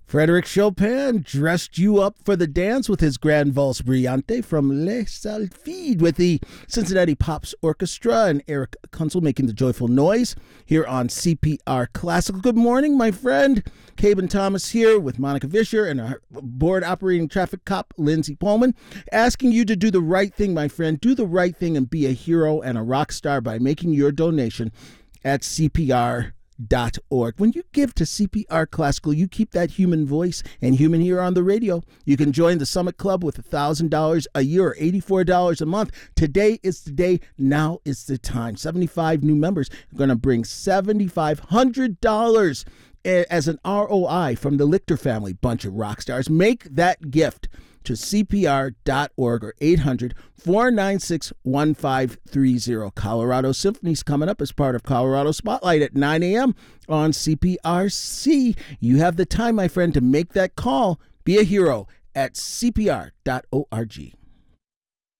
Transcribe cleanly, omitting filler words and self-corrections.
Frédéric Chopin dressed you up for the dance with his Grand Valse Brillante from Les Sylphides with the Cincinnati Pops Orchestra and Eric Kunzel making the joyful noise here on CPR Classical. Good morning, my friend. Caben Thomas here with Monica Vischer and our board operating traffic cop, Lindsay Pullman, asking you to do the right thing, my friend. Do the right thing and be a hero and a rock star by making your donation at CPR.org. When you give to CPR Classical, you keep that human voice and human here on the radio. You can join the Summit Club with $1,000 a year or $84 a month. Today is the day. Now is the time. 75 new members are going to bring $7,500 as an ROI from the Lichter family, bunch of rock stars. Make that gift to CPR.org or 800-496-1530. Colorado Symphony's coming up as part of Colorado Spotlight at 9 a.m. on CPRC. You have the time, my friend, to make that call. Be a hero at CPR.org.